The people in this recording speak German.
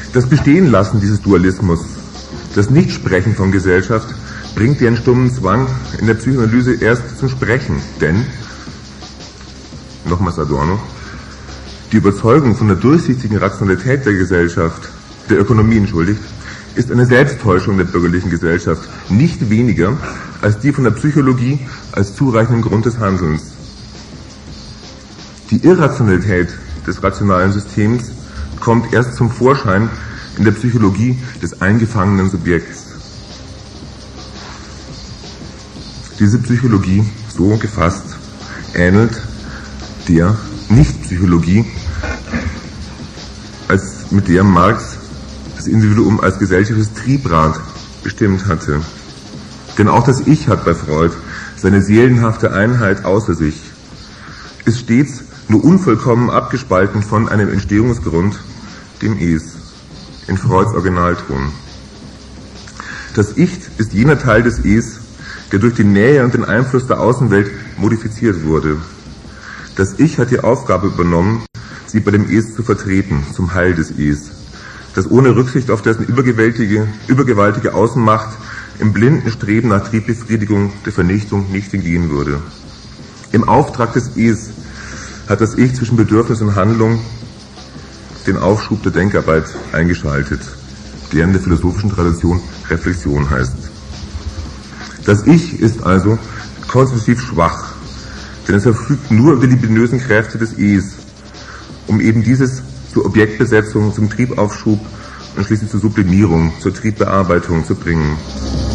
Das Bestehenlassen dieses Dualismus, das Nichtsprechen von Gesellschaft, bringt den stummen Zwang in der Psychoanalyse erst zum Sprechen, denn, nochmals Adorno, die Überzeugung von der durchsichtigen Rationalität der Gesellschaft, der Ökonomie entschuldigt, ist eine Selbsttäuschung der bürgerlichen Gesellschaft, nicht weniger als die von der Psychologie als zureichenden Grund des Handelns. Die Irrationalität des rationalen Systems kommt erst zum Vorschein in der Psychologie des eingefangenen Subjekts. Diese Psychologie, so gefasst, ähnelt der Nicht-Psychologie, mit der Marx das Individuum als gesellschaftliches Triebrad bestimmt hatte. Denn auch das Ich hat bei Freud seine seelenhafte Einheit außer sich, ist stets nur unvollkommen abgespalten von einem Entstehungsgrund, dem Es, in Freuds Originalton. Das Ich ist jener Teil des Es, der durch die Nähe und den Einfluss der Außenwelt modifiziert wurde. Das Ich hat die Aufgabe übernommen, sie bei dem Es zu vertreten, zum Heil des Es, das ohne Rücksicht auf dessen übergewaltige Außenmacht im blinden Streben nach Triebbefriedigung der Vernichtung nicht entgehen würde. Im Auftrag des Es hat das Ich zwischen Bedürfnis und Handlung den Aufschub der Denkarbeit eingeschaltet, der in der philosophischen Tradition Reflexion heißt. Das Ich ist also konstitutiv schwach, denn es verfügt nur über die libidinösen Kräfte des Es, um eben dieses zur Objektbesetzung, zum Triebaufschub und schließlich zur Sublimierung, zur Triebbearbeitung zu bringen.